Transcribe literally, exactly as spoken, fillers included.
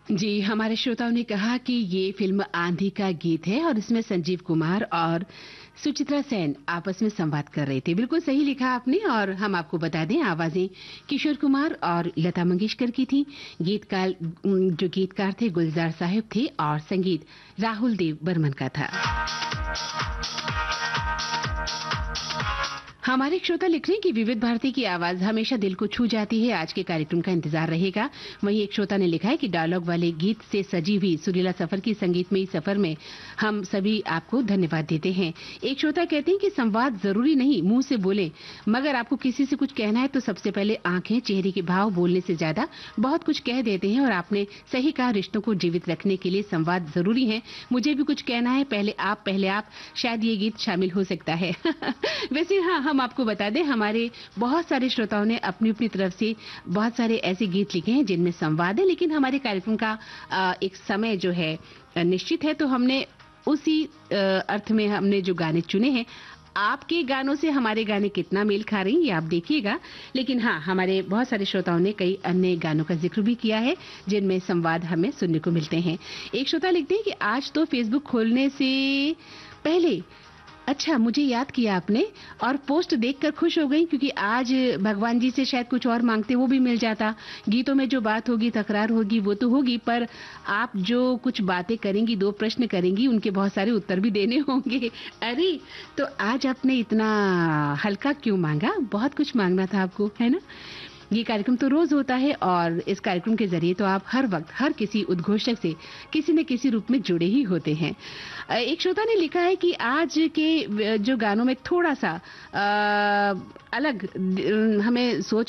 जी, हमारे श्रोताओं ने कहा कि ये फिल्म आंधी का गीत है और इसमें संजीव कुमार और सुचित्रा सेन आपस में संवाद कर रहे थे। बिल्कुल सही लिखा आपने और हम आपको बता दें आवाजें किशोर कुमार और लता मंगेशकर की थी। गीतकार जो गीतकार थे गुलजार साहिब थे और संगीत राहुल देव बर्मन का था। हमारे श्रोता लिख रहे हैं कि विविध भारती की आवाज हमेशा दिल को छू जाती है। आज के कार्यक्रम का इंतजार रहेगा। वहीं एक श्रोता ने लिखा है कि डायलॉग वाले गीत से सजी हुई सुरीला सफर की संगीतमयी सफर में हम सभी आपको धन्यवाद देते हैं। एक श्रोता कहते हैं कि संवाद जरूरी नहीं मुंह से बोले, मगर आपको किसी से कुछ कहना है तो सबसे पहले आंखें, चेहरे के भाव बोलने से ज्यादा बहुत कुछ कह देते हैं। और आपने सही कहा, रिश्तों को जीवित रखने के लिए संवाद जरूरी है। मुझे भी कुछ कहना है, पहले आप पहले आप शायद ये गीत शामिल हो सकता है। वैसे हाँ, हम आपको बता दें हमारे बहुत सारे श्रोताओं ने अपनी अपनी तरफ से बहुत सारे ऐसे गीत लिखे हैं जिनमें संवाद है, लेकिन हमारे कार्यक्रम का एक समय जो है निश्चित है, तो हमने उसी अर्थ में हमने जो गाने चुने हैं। आपके गानों से हमारे गाने कितना मेल खा रही हैं ये आप देखिएगा, लेकिन हाँ, हमारे बहुत सारे श्रोताओं ने कई अन्य गानों का जिक्र भी किया है जिनमें संवाद हमें सुनने को मिलते हैं। एक श्रोता लिखते हैं कि आज तो फेसबुक खोलने से पहले अच्छा मुझे याद किया आपने और पोस्ट देखकर खुश हो गई, क्योंकि आज भगवान जी से शायद कुछ और मांगते वो भी मिल जाता। गीतों में जो बात होगी, तकरार होगी, वो तो होगी, पर आप जो कुछ बातें करेंगी, दो प्रश्न करेंगी, उनके बहुत सारे उत्तर भी देने होंगे। अरे तो आज आपने इतना हल्का क्यों मांगा? बहुत कुछ मांगना था आपको, है ना? ये कार्यक्रम तो रोज होता है और इस कार्यक्रम के जरिए तो आप हर वक्त हर किसी उद्घोषक से किसी न किसी रूप में जुड़े ही होते हैं। एक श्रोता ने लिखा है कि आज के जो गानों में थोड़ा सा आ, अलग हमें सोच